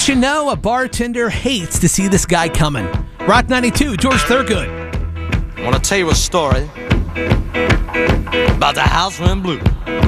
Don't you know a bartender hates to see this guy coming? Rock 92, George Thurgood. I want to tell you a story about the house went blue.